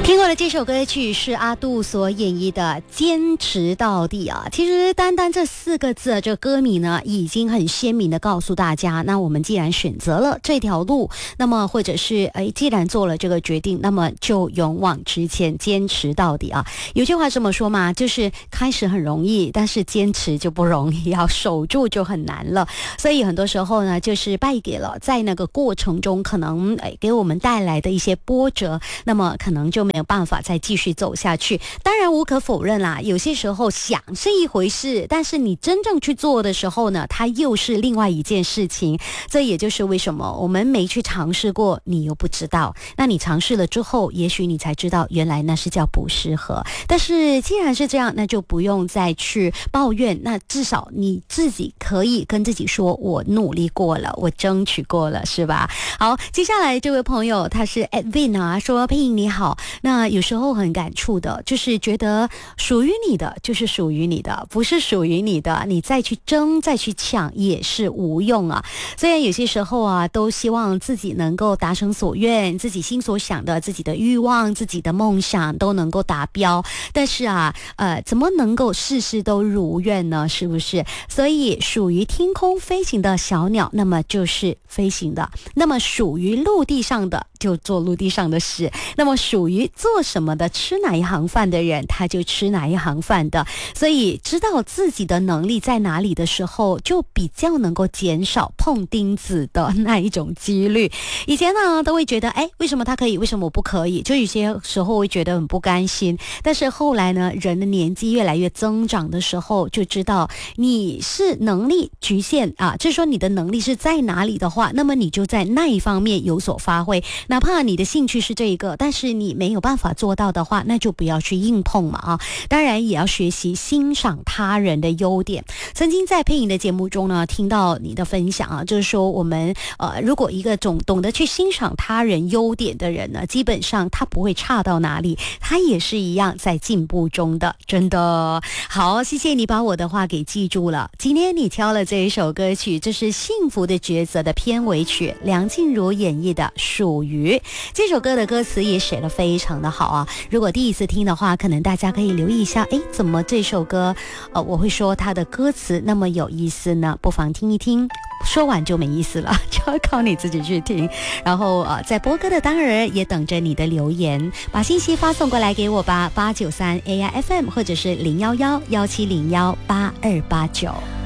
听过的这首歌曲是阿杜所演绎的《坚持到底》啊。其实单单这4个字，这歌名呢已经很鲜明的告诉大家，那我们既然选择了这条路，那么或者是既然做了这个决定，那么就勇往直前，坚持到底啊。有句话这么说嘛，就是开始很容易，但是坚持就不容易，要守住就很难了。所以很多时候呢，就是败给了在那个过程中可能给我们带来的一些波折，那么可能就没有办法再继续走下去。当然无可否认啦，有些时候想是一回事，但是你真正去做的时候呢，它又是另外一件事情。这也就是为什么我们没去尝试过，你又不知道，那你尝试了之后，也许你才知道原来那是叫不适合。但是既然是这样，那就不用再去抱怨，那至少你自己可以跟自己说，我努力过了，我争取过了，是吧？好，接下来这位朋友他是 Edwin 啊，说佩莹你好，那有时候很感触的，就是觉得属于你的就是属于你的，不是属于你的，你再去争再去抢也是无用啊。虽然有些时候啊，都希望自己能够达成所愿，自己心所想的，自己的欲望，自己的梦想都能够达标，但是啊，怎么能够事事都如愿呢？是不是？所以属于天空飞行的小鸟，那么就是飞行的；那么属于陆地上的，就做陆地上的事；那么属于做什么的，吃哪一行饭的人，他就吃哪一行饭的。所以知道自己的能力在哪里的时候，就比较能够减少碰钉子的那一种几率。以前呢，都会觉得，为什么他可以，为什么我不可以？就有些时候会觉得很不甘心。但是后来呢，人的年纪越来越增长的时候，就知道你是能力局限啊，就是说你的能力是在哪里的话，那么你就在那一方面有所发挥。哪怕你的兴趣是这一个，但是你没有办法做到的话，那就不要去硬碰嘛啊！当然也要学习欣赏他人的优点。曾经在配音的节目中呢，听到你的分享啊，就是说我们如果一个懂得去欣赏他人优点的人呢，基本上他不会差到哪里，他也是一样在进步中的，真的好，谢谢你把我的话给记住了。今天你挑了这一首歌曲，这是《幸福的抉择》的片尾曲，梁静茹演绎的《属于》。这首歌的歌词也写得非常的好啊，如果第一次听的话，可能大家可以留意一下，怎么这首歌我会说它的歌词那么有意思呢？不妨听一听，说完就没意思了，就要靠你自己去听。然后在播歌的当儿也等着你的留言，把信息发送过来给我吧，893 AIFM 或者是01117018289。